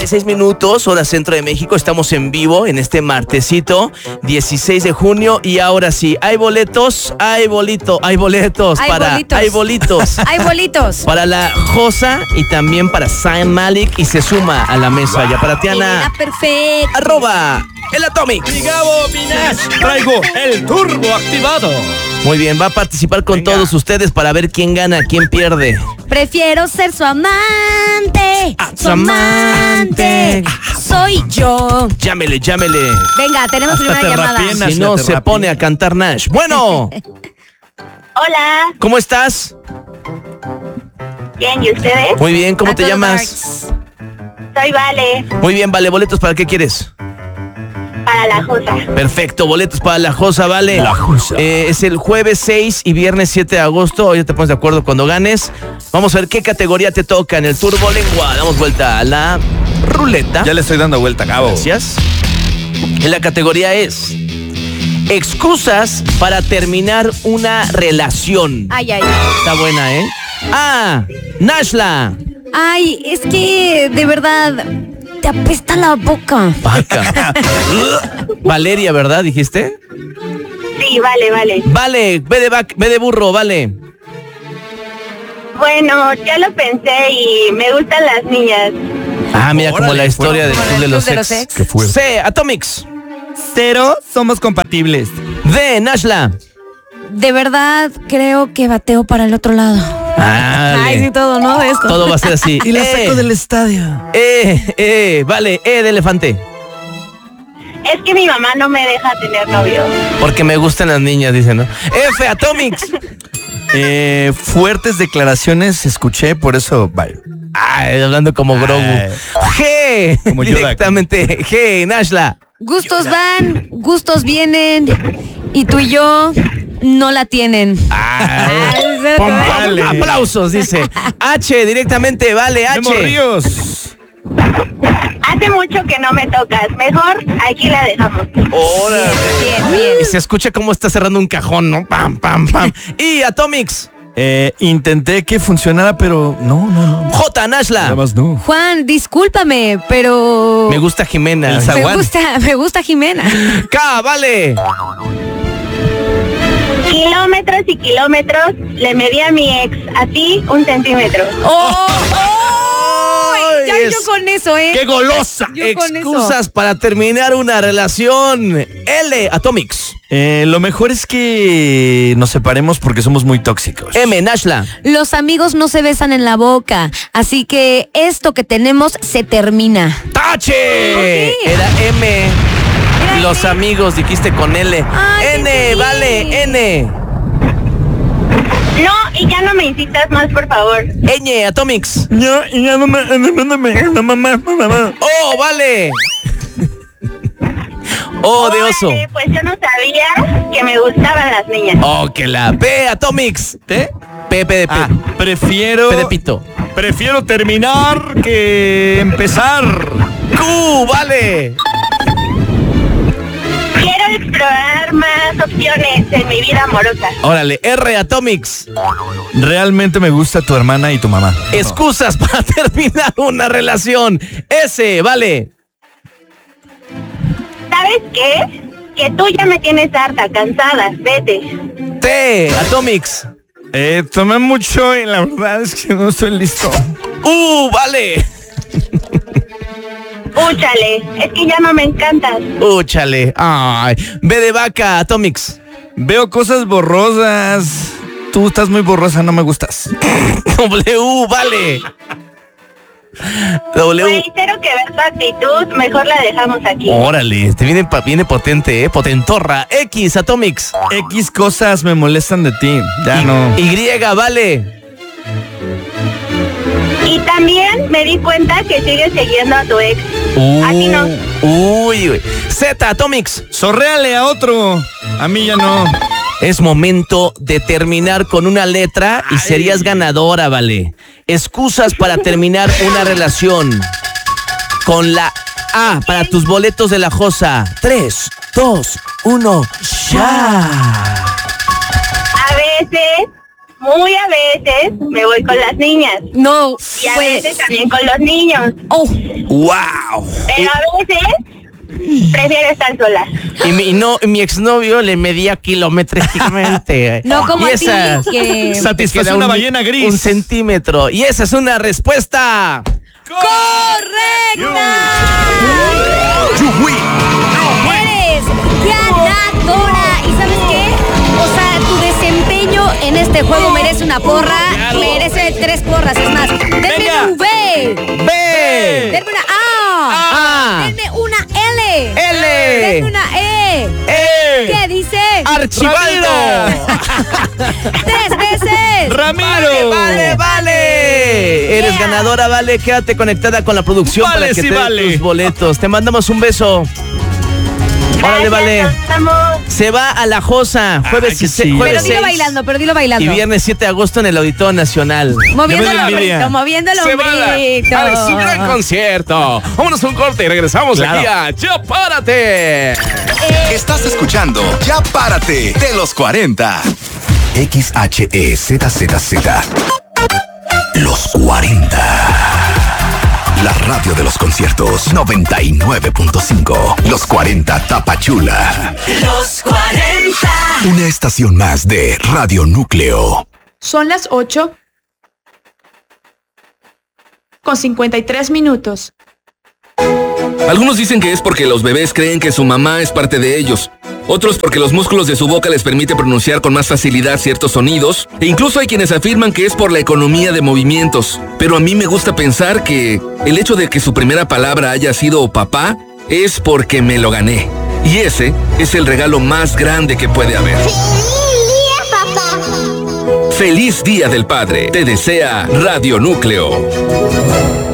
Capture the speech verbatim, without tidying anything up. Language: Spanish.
seis minutos, hora centro de México. Estamos en vivo en este martesito, dieciséis de junio. Y ahora sí, hay boletos, hay bolito, hay boletos Hay para. bolitos. Hay bolitos. Hay bolitos. Para la Josa y también para Zayn Malik. Y se suma a la mesa ya para Tiana. Perfecto. Arroba el Atomic. Mi Gabo, mi Nash, traigo el turbo activado. Muy bien, va a participar con Venga. todos ustedes para ver quién gana, quién pierde. Prefiero ser su amante. Ah, Su amante. Soy yo. Llámele, llámele. Venga, tenemos Hasta primera te llamada. rapié, Nash. Si no, te se rapé. pone a cantar Nash. Bueno, Hola, ¿cómo estás? bien, ¿y ustedes? Muy bien, ¿cómo A te todo llamas? Soy Vale, Muy bien, vale, boletos, ¿para qué quieres? para la Josa. Perfecto, boletos para la Josa, vale. La Josa. Eh, es el jueves seis y viernes siete de agosto. Hoy te pones de acuerdo cuando ganes. Vamos a ver qué categoría te toca en el Turbo Lengua. Damos vuelta a la ruleta. Ya le estoy dando vuelta, Gabo. Gracias. Y la categoría es excusas para terminar una relación. Ay, ay, ay. Está buena, ¿eh? Ah, Nashla. Ay, es que de verdad te apesta la boca. Vaca. Valeria, ¿verdad? ¿Dijiste? Sí, vale, vale. Vale, ve de, vac- ve de burro, vale. Bueno, ya lo pensé y me gustan las niñas. Ah, mira, como Órale, la historia del Como club el de los club de los ex. ex. Qué fuerte. C, Atomics. Cero, somos compatibles. D, Nashla. De verdad creo que bateo para el otro lado. Vale. Ay, sí, todo, ¿no? De esto. Todo va a ser así. Y la E, saco del estadio. E, E, vale, E de elefante. Es que mi mamá no me deja tener novio. Porque me gustan las niñas, dicen, ¿no? F, Atomics. Eh, fuertes declaraciones escuché, por eso, bye. Ay, hablando como Grogu. Ay. G, Como Yoda. directamente. G, Nashla. Gustos van, gustos vienen. Y tú y yo no la tienen. Ay, Ay, se- pom, pom, Vale. aplausos, dice. H, directamente, vale, Memo H. Ríos. Hace mucho que no me tocas. Mejor aquí la dejamos. Órale. Bien, bien. Y se escucha cómo está cerrando un cajón, ¿no? Pam, pam, pam. Y Atomics. Eh, intenté que funcionara, pero no, no, no. J, Nashla. Nada más no. Juan, discúlpame, pero Me gusta Jimena. El me zaguán. gusta, me gusta Jimena. K, vale. Kilómetros y kilómetros le medí a mi ex. A ti, un centímetro. ¡Oh! ¡Oh! Ay, Ya es- yo con eso, ¿eh? ¡Qué golosa! Yo con Excusas para terminar una relación. L, Atomics. Eh, lo mejor es que nos separemos porque somos muy tóxicos. M, Nashla. Los amigos no se besan en la boca, así que esto que tenemos se termina. ¡Tache! ¿Por qué? Era M. Era Los M. amigos dijiste con L. Ay, N, entendí. vale, N. No, y ya no me insistas más, por favor. Ñ, Atomics. Ya, ya no me, no me, no mamá, mamá. O, vale. O de oso. Órale, pues yo no sabía que me gustaban las niñas. Oh, que la P, Atomics. ¿Te? P, P de P. Ah, prefiero. P de pito. Prefiero terminar que empezar. Q, vale. Quiero explorar más opciones en mi vida amorosa. Órale, R, Atomics. Realmente me gusta tu hermana y tu mamá. Excusas para terminar una relación. S, vale. ¿Sabes qué? Que tú ya me tienes harta, cansada. Vete. T, Atomics. Eh, tomé mucho y la verdad es que no estoy listo. U, vale. Úchale, es que ya no me encantas. Úchale. Ay. B de vaca, Atomics. Veo cosas borrosas. Tú estás muy borrosa, no me gustas. W, vale. W. Güey, cero que ver tu actitud, mejor la dejamos aquí. Órale, te viene, pa- viene potente, ¿eh? Potentorra. X, Atomics. X cosas me molestan de ti. Ya no. Y, vale. Y también me di cuenta que sigues siguiendo a tu ex. A ti no. Uy, uy. Z, Atomics. Sorréale a otro. A mí ya no. Es momento de terminar con una letra y serías ganadora, vale. Excusas para terminar una relación. Con la A para tus boletos de la Josa. Tres, dos, uno, ya. A veces, muy a veces me voy con las niñas. No, Y a pues. veces también con los niños. Oh, ¡Wow! Pero a veces prefiero estar sola. Y mi, no, mi exnovio le medía kilométricamente. no como y a ti, esa que. Satisface queda una un- ballena gris. Un centímetro. Y esa es una respuesta. ¡Correcta! You win. Eres ganadora. ¿Y sabes qué? O sea, tu desempeño en este juego merece una porra, merece tres porras. Es más, denme Venga. un B, B. denme una A, A. denme una L, L. denme una E. E. ¿Qué dice? Archibaldo. Tres veces. ¡Ramiro! Vale, vale. Eres Yeah. ganadora, vale. Quédate conectada con la producción Vale, para que sí, te den vale. tus boletos. Te mandamos un beso. Órale, vale. Gracias, nos vemos. Se va a La Josa. Jueves, Ay, qué y se- chido. jueves Pero dilo seis bailando, pero dilo bailando. y viernes siete de agosto en el Auditorio Nacional. Moviendo Ya me el dio envidia. hombrito, moviendo el hombrito. a su gran concierto. Vámonos a un corte y regresamos Claro. aquí a Ya Párate. Estás escuchando Ya Párate de los cuarenta. X H E Z Z Z. Los cuarenta. La radio de los conciertos noventa y nueve punto cinco. Los cuarenta Tapachula. Los cuarenta. Una estación más de Radio Núcleo. Son las ocho con cincuenta y tres minutos. Algunos dicen que es porque los bebés creen que su mamá es parte de ellos. Otros porque los músculos de su boca les permite pronunciar con más facilidad ciertos sonidos. E incluso hay quienes afirman que es por la economía de movimientos. Pero a mí me gusta pensar que el hecho de que su primera palabra haya sido papá es porque me lo gané. Y ese es el regalo más grande que puede haber. ¡Feliz Día del Padre! Te desea Radio Núcleo.